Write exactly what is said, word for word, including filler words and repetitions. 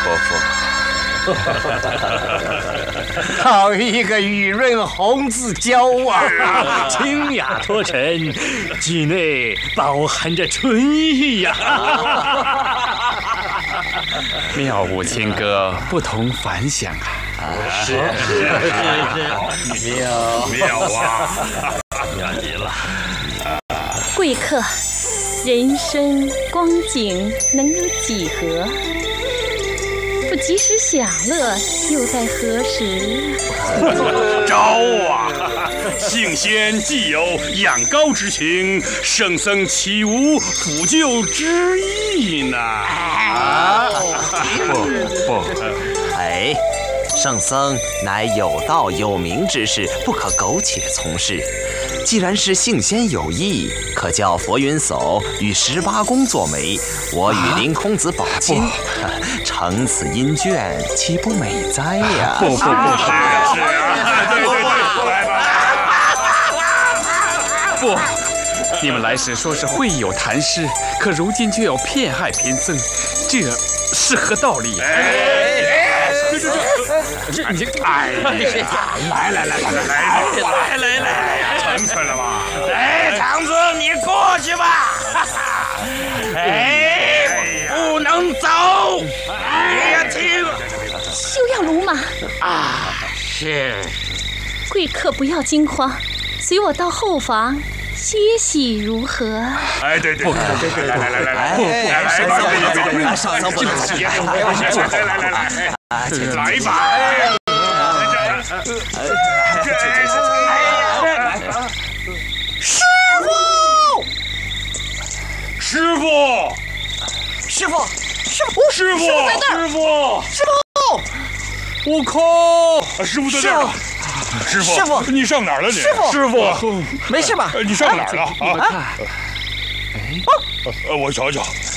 伯父。 好一个雨润红字娇啊！ 清雅脱尘，句内饱含着春意呀！ 妙舞情歌，不同凡响啊！ 是是是是，妙妙啊！ 妙极了！ 贵客，人生光景能有几何？不及时享乐，又在何时？ 招啊！杏仙既有仰高之情，圣僧岂无抚救之意呢？啊！ 不不， 哎，圣僧乃有道有名之士，不可苟且从事。既然是杏仙有意，可叫佛云叟与十八公作媒，我与林空子保亲，成此姻眷，岂不美哉呀？ 不不不，是啊，对对对，来吧！ 不，你们来时说是会友谈诗，可如今却要骗害贫僧，这是何道理？ 哎，这这这， 这你这， 哎呀，来来来来来来来来，成全了吧？哎，长子，你过去吧。哎，不能走，别听。 休要鲁马啊，是。 贵客不要惊慌，随我到后房歇息如何？ 哎，对对对对，来来来来来，来来圣僧，圣僧不能走， 来来来来来吧！ 师傅， 师傅， 师傅，师傅， 师傅，师傅， 师傅， 悟空，师傅在这儿。师傅， 师傅， 你上哪儿了你？ 师傅， 师傅， 没事吧？ 你上哪儿了啊？ 你们看， 呃，我瞧瞧，